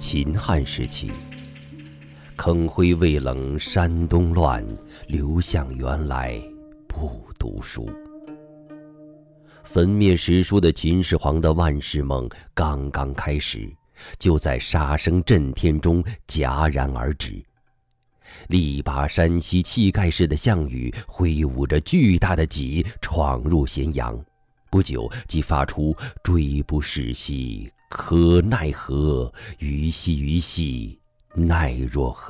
秦汉时期，坑灰未冷山东乱，刘向原来不读书。焚灭史书的秦始皇的万世梦刚刚开始，就在杀声震天中戛然而止。力拔山兮气盖世的项羽挥舞着巨大的戟闯入咸阳，不久即发出追不逝兮可奈何，虞兮虞兮奈若何。